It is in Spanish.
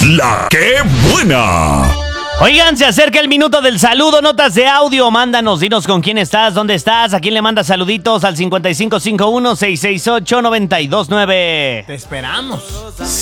La ¡Qué buena! Oigan, se acerca el minuto del saludo, notas de audio, mándanos, dinos con quién estás, dónde estás, a quién le mandas saluditos al 5551-668-929. Te esperamos.